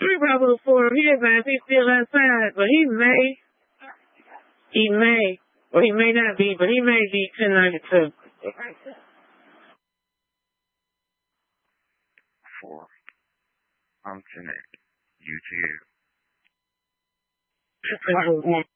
We probably for his ass. He's still outside, but he may. Or he may not be, but he may be 1092. 4. I'm 10. You 2.